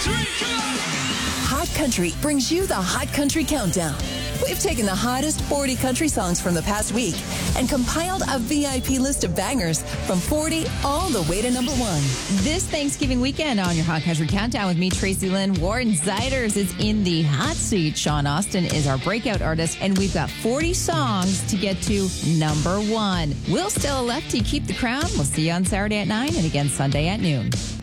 Hot Country brings you the Hot Country Countdown. We've taken the hottest 40 country songs from the past week and compiled a VIP list of bangers from 40 all the way to number 1. This Thanksgiving weekend on your Hot Country Countdown with me, Tracy Lynn, Warren Ziders is in the hot seat. Sean Austin is our breakout artist, and we've got 40 songs to get to number 1. Will Still a Lefty keep the crown? We'll see you on Saturday at 9 and again Sunday at noon.